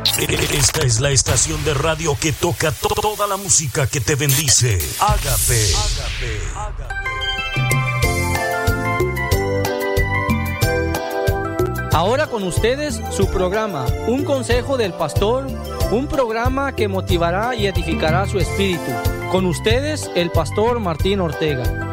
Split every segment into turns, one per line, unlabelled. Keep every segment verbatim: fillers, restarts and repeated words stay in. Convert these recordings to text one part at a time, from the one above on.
Esta es la estación de radio que toca to- toda la música que te bendice. Ágape. Ágape. Ágape.
Ahora con ustedes su programa, Un Consejo del Pastor, un programa que motivará y edificará su espíritu. Con ustedes, el Pastor Martín Ortega.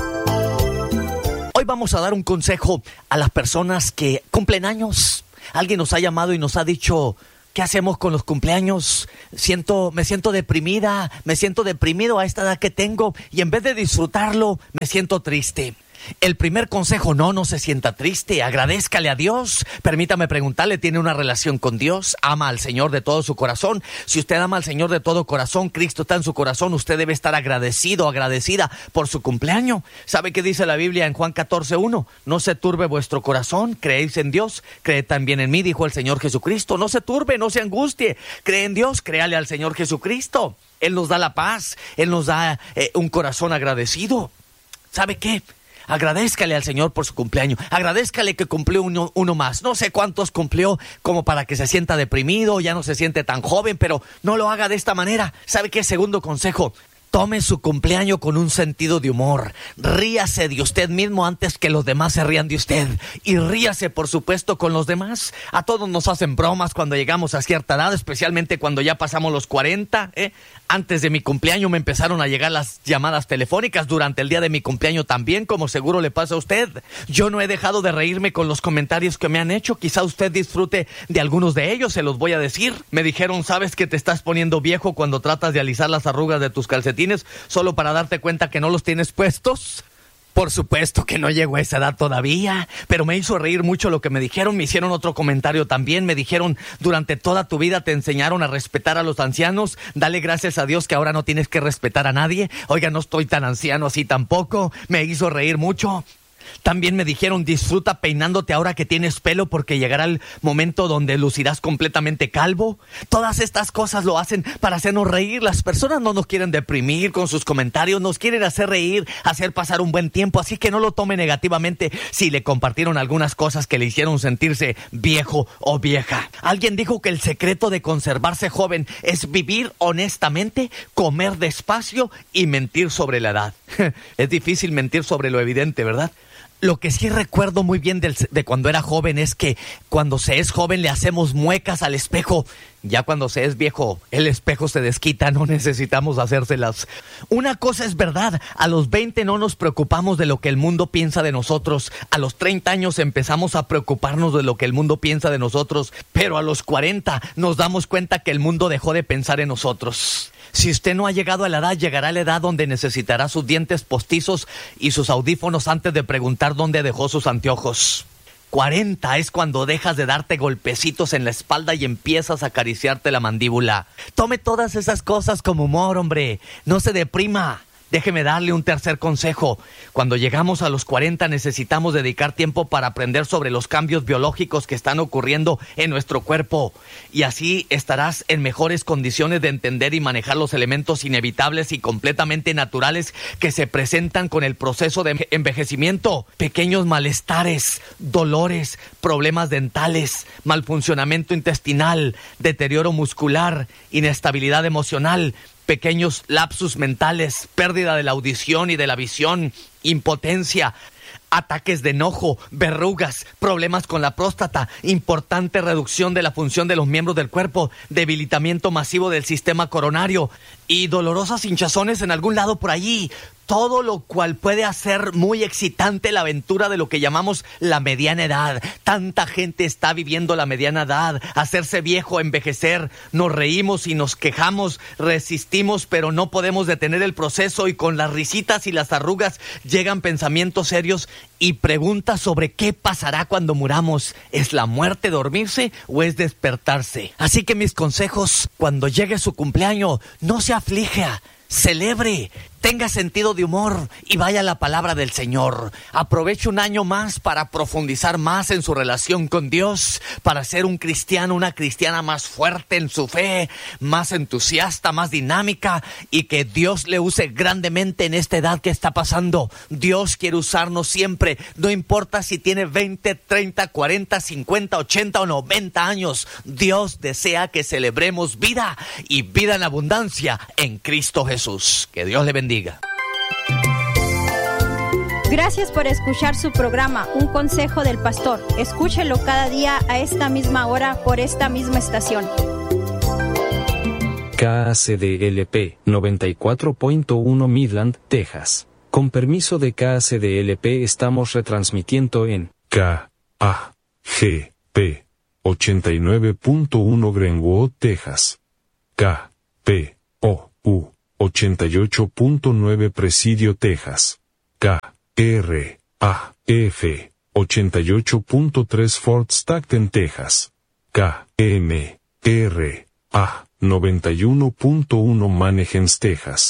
Hoy vamos a dar un consejo a las personas que cumplen años. Alguien nos ha llamado y nos ha dicho: ¿qué hacemos con los cumpleaños? Siento, me siento deprimida, me siento deprimido a esta edad que tengo y en vez de disfrutarlo, me siento triste. El primer consejo: no, no se sienta triste, agradézcale a Dios. Permítame preguntarle, ¿tiene una relación con Dios? ¿Ama al Señor de todo su corazón? Si usted ama al Señor de todo corazón, Cristo está en su corazón, usted debe estar agradecido, agradecida por su cumpleaños. ¿Sabe qué dice la Biblia en Juan catorce uno? No se turbe vuestro corazón, creéis en Dios, creed también en mí, dijo el Señor Jesucristo. No se turbe, no se angustie, cree en Dios, créale al Señor Jesucristo. Él nos da la paz, Él nos da eh, un corazón agradecido. ¿Sabe qué? Agradézcale al Señor por su cumpleaños. Agradézcale que cumplió uno, uno más. No sé cuántos cumplió como para que se sienta deprimido, ya no se siente tan joven, pero no lo haga de esta manera. ¿Sabe qué? Segundo consejo: tome su cumpleaños con un sentido de humor. Ríase de usted mismo antes que los demás se rían de usted. Y ríase, por supuesto, con los demás. A todos nos hacen bromas cuando llegamos a cierta edad, especialmente cuando ya pasamos los cuarenta. ¿eh? Antes de mi cumpleaños me empezaron a llegar las llamadas telefónicas. Durante el día de mi cumpleaños también, como seguro le pasa a usted. Yo no he dejado de reírme con los comentarios que me han hecho. Quizá usted disfrute de algunos de ellos, se los voy a decir. Me dijeron: ¿sabes que te estás poniendo viejo cuando tratas de alisar las arrugas de tus calcetines solo para darte cuenta que no los tienes puestos? Por supuesto que no llego a esa edad todavía, pero me hizo reír mucho lo que me dijeron. Me hicieron otro comentario también, me dijeron: durante toda tu vida te enseñaron a respetar a los ancianos, dale gracias a Dios que ahora no tienes que respetar a nadie. Oiga, no estoy tan anciano así tampoco. Me hizo reír mucho. También me dijeron: disfruta peinándote ahora que tienes pelo, porque llegará el momento donde lucirás completamente calvo. Todas estas cosas lo hacen para hacernos reír. Las personas no nos quieren deprimir con sus comentarios, nos quieren hacer reír, hacer pasar un buen tiempo, así que no lo tome negativamente si le compartieron algunas cosas que le hicieron sentirse viejo o vieja. Alguien dijo que el secreto de conservarse joven es vivir honestamente, comer despacio y mentir sobre la edad. Es difícil mentir sobre lo evidente, ¿verdad? Lo que sí recuerdo muy bien del, de cuando era joven es que cuando se es joven le hacemos muecas al espejo. Ya cuando se es viejo, el espejo se desquita, no necesitamos hacérselas. Una cosa es verdad: a los veinte no nos preocupamos de lo que el mundo piensa de nosotros. A los treinta años empezamos a preocuparnos de lo que el mundo piensa de nosotros. Pero a los cuarenta nos damos cuenta que el mundo dejó de pensar en nosotros. Si usted no ha llegado a la edad, llegará a la edad donde necesitará sus dientes postizos y sus audífonos antes de preguntar dónde dejó sus anteojos. cuarenta es cuando dejas de darte golpecitos en la espalda y empiezas a acariciarte la mandíbula. Tome todas esas cosas como humor, hombre. No se deprima. Déjeme darle un tercer consejo. Cuando llegamos a los cuarenta necesitamos dedicar tiempo para aprender sobre los cambios biológicos que están ocurriendo en nuestro cuerpo. Y así estarás en mejores condiciones de entender y manejar los elementos inevitables y completamente naturales que se presentan con el proceso de envejecimiento. Pequeños malestares, dolores, problemas dentales, malfuncionamiento intestinal, deterioro muscular, inestabilidad emocional, pequeños lapsus mentales, pérdida de la audición y de la visión, impotencia, ataques de enojo, verrugas, problemas con la próstata, importante reducción de la función de los miembros del cuerpo, debilitamiento masivo del sistema coronario y dolorosas hinchazones en algún lado por allí. Todo lo cual puede hacer muy excitante la aventura de lo que llamamos la mediana edad. Tanta gente está viviendo la mediana edad, hacerse viejo, envejecer. Nos reímos y nos quejamos, resistimos, pero no podemos detener el proceso, y con las risitas y las arrugas llegan pensamientos serios y preguntas sobre qué pasará cuando muramos. ¿Es la muerte dormirse o es despertarse? Así que mis consejos: cuando llegue su cumpleaños, no se aflija, celebre, tenga sentido de humor y vaya a la palabra del Señor. Aproveche un año más para profundizar más en su relación con Dios, para ser un cristiano, una cristiana más fuerte en su fe, más entusiasta, más dinámica, y que Dios le use grandemente en esta edad que está pasando. Dios quiere usarnos siempre, no importa si tiene veinte, treinta, cuarenta, cincuenta, ochenta o noventa años. Dios desea que celebremos vida y vida en abundancia en Cristo Jesús. Que Dios le bendiga.
Gracias por escuchar su programa, Un Consejo del Pastor. Escúchelo cada día a esta misma hora por esta misma estación.
K A C D L P noventa y cuatro punto uno Midland, Texas. Con permiso de K A C D L P estamos retransmitiendo en
K A G P ochenta y nueve punto uno Greenwood, Texas. K P O U ochenta y ocho punto nueve Presidio, Texas. K R A F ochenta y ocho punto tres Fort Stockton, Texas. K M R A noventa y uno punto uno Mannheim, Texas.